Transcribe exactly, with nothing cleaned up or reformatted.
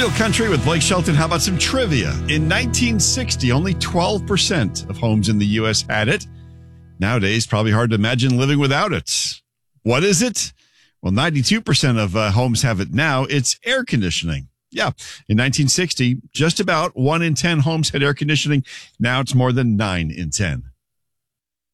Real Country with Blake Shelton. How about some trivia? In nineteen sixty, only twelve percent of homes in the U S had it. Nowadays, probably hard to imagine living without it. What is it? Well, ninety-two percent of uh, homes have it now. It's air conditioning. Yeah. In nineteen sixty, just about one in ten homes had air conditioning. Now it's more than nine in ten.